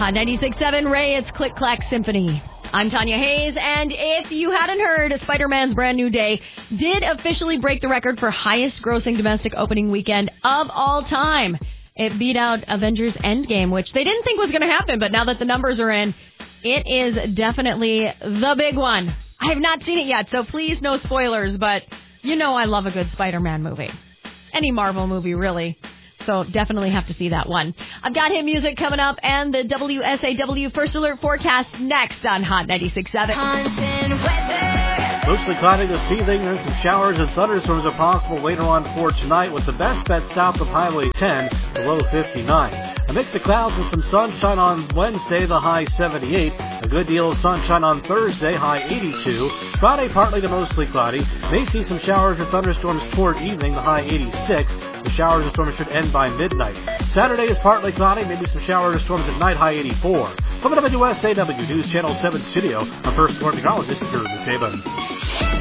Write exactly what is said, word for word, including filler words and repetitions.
Hot ninety-six point seven, Ray, it's Click Clack Symphony. I'm Tanya Hayes, and if you hadn't heard, Spider-Man's Brand New Day did officially break the record for highest grossing domestic opening weekend of all time. It beat out Avengers Endgame, which they didn't think was going to happen, but now that the numbers are in, it is definitely the big one. I have not seen it yet, so please no spoilers, but you know I love a good Spider-Man movie. Any Marvel movie, really. So definitely have to see that one. I've got hit music coming up and the W S A W First Alert forecast next on Hot ninety-six point seven. Mostly cloudy this evening, and some showers and thunderstorms are possible later on for tonight, with the best bet south of Highway ten, below fifty-nine. A mix of clouds and some sunshine on Wednesday, the high seventy-eight. A good deal of sunshine on Thursday, high eighty-two. Friday, partly to mostly cloudy. May see some showers or thunderstorms toward evening, the high eighty-six. The showers and storms should end by midnight. Saturday is partly cloudy, maybe some showers or storms at night, high eighty-four. From the W S A W News Channel seven studio, our first alert meteorologist, Drew Mutaban.